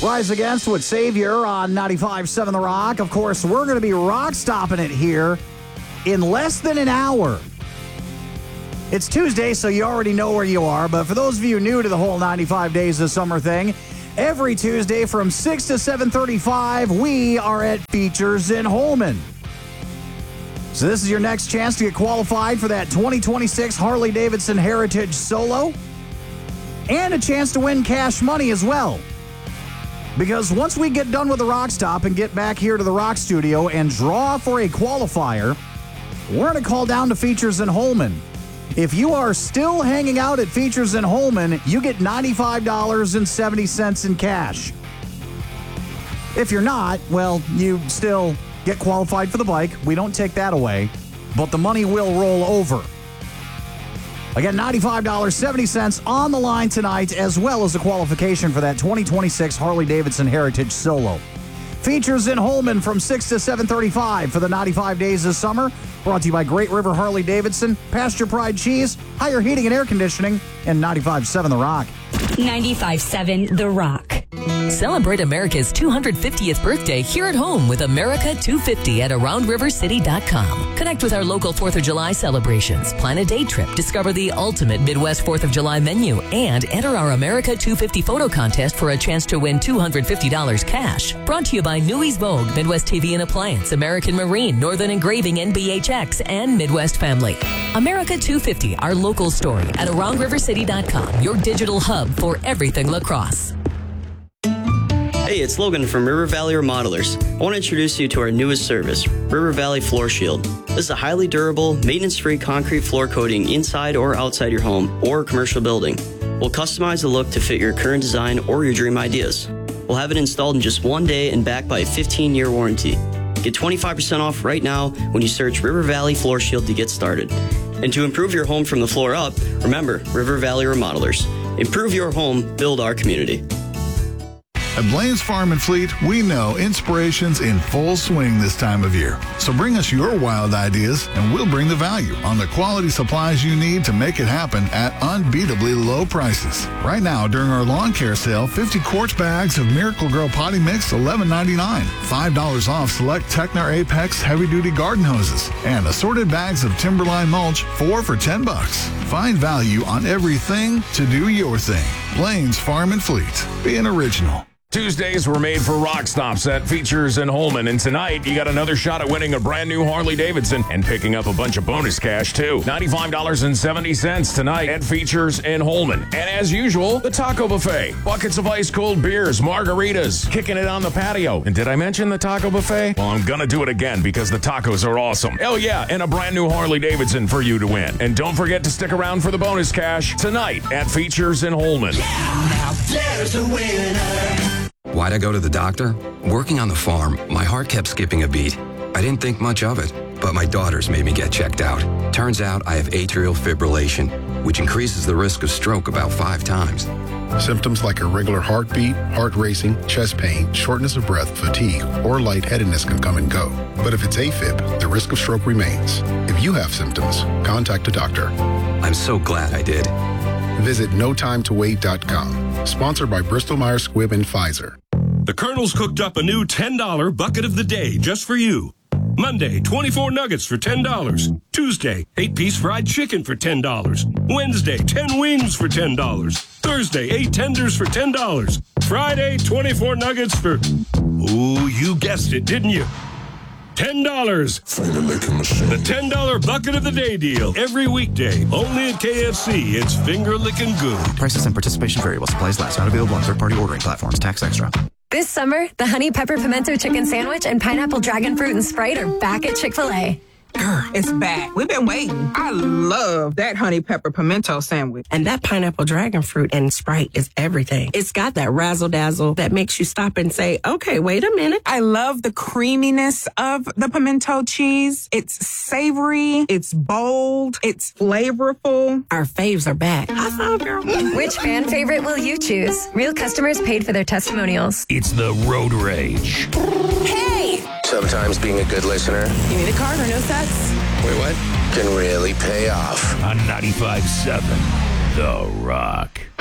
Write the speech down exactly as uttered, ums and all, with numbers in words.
Rise Against with Savior on ninety-five point seven The Rock. Of course, we're going to be rock stopping it here in less than an hour. It's Tuesday, so you already know where you are. But for those of you new to the whole ninety-five Days of Summer thing, every Tuesday from six to seven thirty-five, we are at Features in Holmen. So this is your next chance to get qualified for that twenty twenty-six Harley-Davidson Heritage Solo and a chance to win cash money as well. Because once we get done with the Rock Stop and get back here to the Rock Studio and draw for a qualifier, we're going to call down to Features in Holmen. If you are still hanging out at Features in Holmen, you get ninety-five dollars and seventy cents in cash. If you're not, well, you still get qualified for the bike. We don't take that away, but the money will roll over. Again, ninety-five dollars and seventy cents on the line tonight, as well as a qualification for that twenty twenty-six Harley-Davidson Heritage Solo. Features in Holmen from six to seven thirty-five for the ninety-five Days of Summer. Brought to you by Great River Harley-Davidson, Pasture Pride Cheese, Higher Heating and Air Conditioning, and ninety-five point seven The Rock. ninety-five point seven The Rock. Celebrate America's two hundred fiftieth birthday here at home with America two fifty at around river city dot com. Connect with our local fourth of July celebrations, plan a day trip, discover the ultimate Midwest fourth of July menu, and enter our America two fifty photo contest for a chance to win two hundred fifty dollars cash. Brought to you by Newey's Vogue, Midwest T V and Appliance, American Marine, Northern Engraving, N B H X, and Midwest Family. America two fifty, our local story at around river city dot com, your digital hub for everything lacrosse. Hey, it's Logan from River Valley Remodelers. I want to introduce you to our newest service, River Valley Floor Shield. This is a highly durable, maintenance-free concrete floor coating inside or outside your home or commercial building. We'll customize the look to fit your current design or your dream ideas. We'll have it installed in just one day and backed by a fifteen-year warranty. Get twenty-five percent off right now when you search River Valley Floor Shield to get started. And to improve your home from the floor up, remember River Valley Remodelers. Improve your home, build our community. At Blaine's Farm and Fleet, we know inspiration's in full swing this time of year. So bring us your wild ideas, and we'll bring the value on the quality supplies you need to make it happen at unbeatably low prices. Right now, during our lawn care sale, fifty quart bags of Miracle Grow Potty Mix, eleven ninety-nine. five dollars off select Technar Apex heavy-duty garden hoses. And assorted bags of Timberline mulch, four for ten bucks. Find value on everything to do your thing. Blaine's Farm and Fleet. Be an original. Tuesdays were made for rock stops at Features in Holmen, and tonight you got another shot at winning a brand new Harley-Davidson and picking up a bunch of bonus cash too. ninety-five dollars and seventy cents tonight at Features in Holmen. And as usual, the taco buffet. Buckets of ice cold beers, margaritas, kicking it on the patio. And did I mention the taco buffet? Well, I'm gonna do it again because the tacos are awesome. Hell yeah, and a brand new Harley-Davidson for you to win. And don't forget to stick around for the bonus cash tonight at Features in Holmen. Yeah, now there's a winner. Why'd I go to the doctor? Working on the farm, my heart kept skipping a beat. I didn't think much of it, but my daughters made me get checked out. Turns out I have atrial fibrillation, which increases the risk of stroke about five times. Symptoms like irregular heartbeat, heart racing, chest pain, shortness of breath, fatigue, or lightheadedness can come and go. But if it's AFib, the risk of stroke remains. If you have symptoms, contact a doctor. I'm so glad I did. Visit no time to wait dot com. Sponsored by Bristol Myers Squibb and Pfizer. The Colonel's cooked up a new ten dollar bucket of the day just for you. Monday, twenty-four nuggets for ten dollars. Tuesday, eight-piece fried chicken for ten dollars. Wednesday, ten wings for ten dollars. Thursday, eight tenders for ten dollars. Friday, twenty-four nuggets for... Ooh, you guessed it, didn't you? ten dollars. The ten dollar bucket of the day deal. Every weekday. Only at K F C. It's finger-licking good. Prices and participation vary while supplies last. Not available on third-party ordering platforms. Tax extra. This summer, the Honey Pepper Pimento Chicken Sandwich and Pineapple Dragon Fruit and Sprite are back at Chick-fil-A. It's back. We've been waiting. I love that honey pepper pimento sandwich. And that pineapple dragon fruit and Sprite is everything. It's got that razzle dazzle that makes you stop and say, okay, wait a minute. I love the creaminess of the pimento cheese. It's savory. It's bold. It's flavorful. Our faves are back. High five, girl. Which fan favorite will you choose? Real customers paid for their testimonials. It's the Road Rage. Hey! Sometimes being a good listener. You need a card or no sets? Wait, what? Can really pay off. On ninety-five point seven The Rock.